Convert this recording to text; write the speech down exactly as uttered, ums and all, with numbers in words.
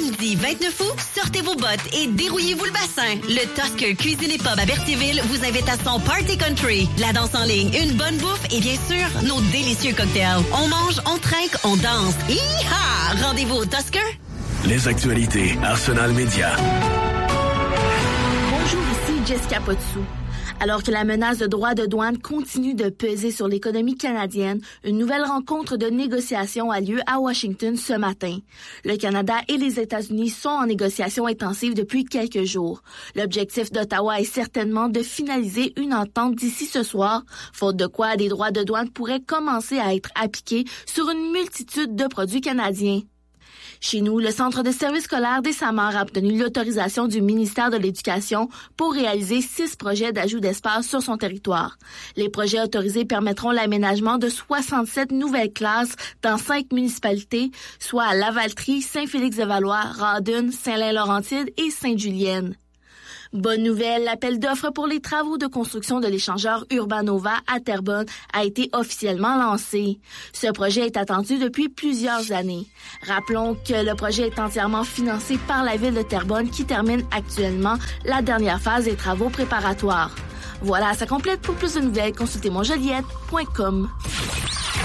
Samedi vingt-neuf août, sortez vos bottes et dérouillez-vous le bassin. Le Tusker Cuisine et Pub à Berthierville vous invite à son Party Country. La danse en ligne, une bonne bouffe et bien sûr, nos délicieux cocktails. On mange, on trinque, on danse. Hi-ha! Rendez-vous au Tusker. Les actualités Arsenal Média. Bonjour, ici Jessica Potsou. Alors que la menace de droits de douane continue de peser sur l'économie canadienne, une nouvelle rencontre de négociation a lieu à Washington ce matin. Le Canada et les États-Unis sont en négociation intensive depuis quelques jours. L'objectif d'Ottawa est certainement de finaliser une entente d'ici ce soir, faute de quoi des droits de douane pourraient commencer à être appliqués sur une multitude de produits canadiens. Chez nous, le Centre de services scolaires des Samars a obtenu l'autorisation du ministère de l'Éducation pour réaliser six projets d'ajout d'espace sur son territoire. Les projets autorisés permettront l'aménagement de soixante-sept nouvelles classes dans cinq municipalités, soit à Lavaltrie, Saint-Félix-de-Valois, Rawdon, Saint-Lin-Laurentide et Sainte-Julienne. Bonne nouvelle, l'appel d'offres pour les travaux de construction de l'échangeur Urbanova à Terrebonne a été officiellement lancé. Ce projet est attendu depuis plusieurs années. Rappelons que le projet est entièrement financé par la ville de Terrebonne qui termine actuellement la dernière phase des travaux préparatoires. Voilà, ça complète. Pour plus de nouvelles, consultez mon joliette point com.